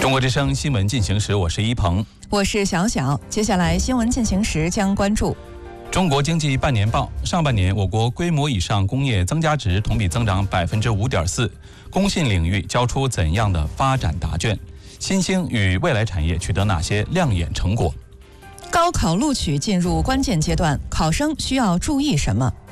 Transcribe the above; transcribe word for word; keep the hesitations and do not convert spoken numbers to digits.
中国之声新闻进行时，我是一鹏， 我是小小。接下来新闻进行时将关注中国经济半年报。上半年，我国规模以上工业增加值同比增长百分之五点四，工信领域交出怎样的发展答卷？新兴与未来产业取得哪些亮眼成果？ 高考录取进入关键阶段，考生需要注意什么？